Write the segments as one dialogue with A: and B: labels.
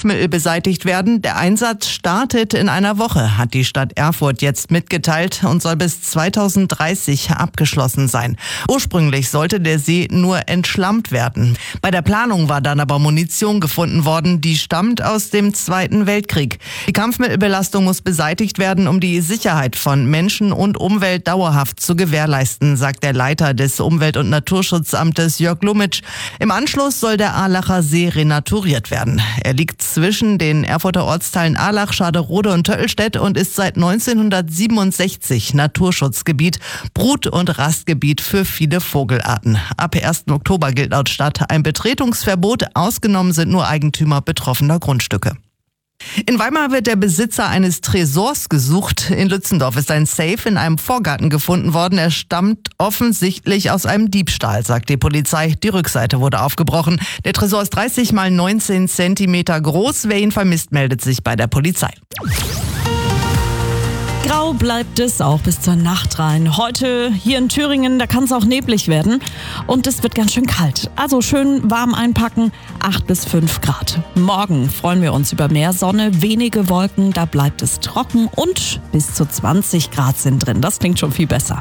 A: Kampfmittel beseitigt werden. Der Einsatz startet in einer Woche, hat die Stadt Erfurt jetzt mitgeteilt und soll bis 2030 abgeschlossen sein. Ursprünglich sollte der See nur entschlammt werden. Bei der Planung war dann aber Munition gefunden worden, die stammt aus dem Zweiten Weltkrieg. Die Kampfmittelbelastung muss beseitigt werden, um die Sicherheit von Menschen und Umwelt dauerhaft zu gewährleisten, sagt der Leiter des Umwelt- und Naturschutzamtes Jörg Lumitsch. Im Anschluss soll der Ahlacher See renaturiert werden. Er liegt zwischen den Erfurter Ortsteilen Ahlach, Schaderode und Töttelstedt und ist seit 1967 Naturschutzgebiet, Brut- und Rastgebiet für viele Vogelarten. Ab 1. Oktober gilt laut Stadt ein Betretungsverbot. Ausgenommen sind nur Eigentümer betroffener Grundstücke. In Weimar wird der Besitzer eines Tresors gesucht. In Lützendorf ist ein Safe in einem Vorgarten gefunden worden. Er stammt offensichtlich aus einem Diebstahl, sagt die Polizei. Die Rückseite wurde aufgebrochen. Der Tresor ist 30 mal 19 Zentimeter groß. Wer ihn vermisst, meldet sich bei der Polizei.
B: Grau bleibt es auch bis zur Nacht rein. Heute hier in Thüringen, da kann es auch neblig werden und es wird ganz schön kalt. Also schön warm einpacken, 8 bis 5 Grad. Morgen freuen wir uns über mehr Sonne, wenige Wolken, da bleibt es trocken und bis zu 20 Grad sind drin. Das klingt schon viel besser.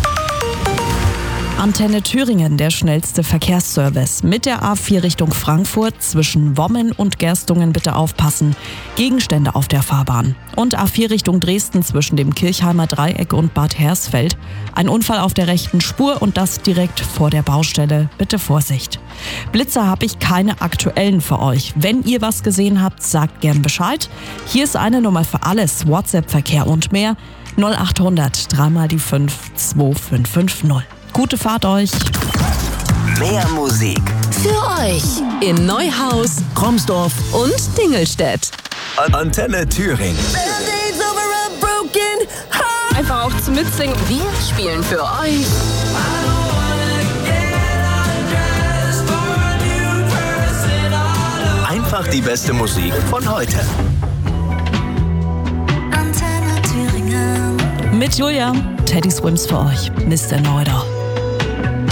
B: Antenne Thüringen, der schnellste Verkehrsservice. Mit der A4 Richtung Frankfurt zwischen Wommen und Gerstungen bitte aufpassen. Gegenstände auf der Fahrbahn. Und A4 Richtung Dresden zwischen dem Kirchheimer Dreieck und Bad Hersfeld. Ein Unfall auf der rechten Spur und das direkt vor der Baustelle. Bitte Vorsicht. Blitzer habe ich keine aktuellen für euch. Wenn ihr was gesehen habt, sagt gern Bescheid. Hier ist eine Nummer für alles. WhatsApp-Verkehr und mehr. 0800 3 mal die 5 2550. Gute Fahrt euch.
C: Mehr Musik
D: für euch in Neuhaus,
C: Kromsdorf
D: und Dingelstedt.
C: Antenne Thüringen.
D: Einfach auch zum Mitsingen. Wir spielen für euch
C: einfach die beste Musik von heute.
D: Antenne Thüringen.
B: Mit Julia, Teddy Swims für euch, Mr. Neuder.